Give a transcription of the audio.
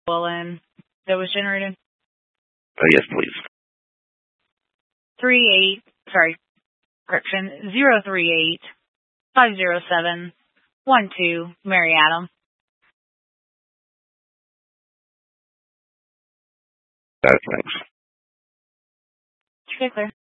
in that was generated? Yes, please. 038, Mary Adam. Thanks. Okay, clear.